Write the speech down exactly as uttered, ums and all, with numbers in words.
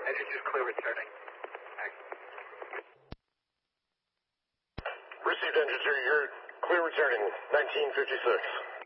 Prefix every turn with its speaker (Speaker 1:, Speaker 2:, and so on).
Speaker 1: Engine just clear returning.
Speaker 2: Received engine three, you're clear returning, nineteen fifty-six.